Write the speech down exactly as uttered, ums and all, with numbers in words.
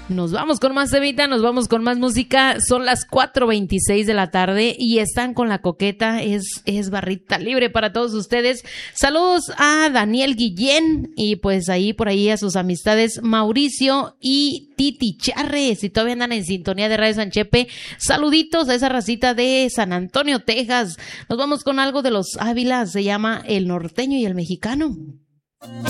Nos vamos con más temita, nos vamos con más música. Son las cuatro veintiséis de la tarde y están con La Coqueta. Es, es barrita libre para todos ustedes. Saludos a Daniel Guillén y pues ahí por ahí a sus amistades Mauricio y Titi Charre. Si todavía andan en sintonía de Radio Sanchepe, saluditos a esa racita de San Antonio, Texas. Nos vamos con algo de los Ávila, se llama El Norteño y el Mexicano.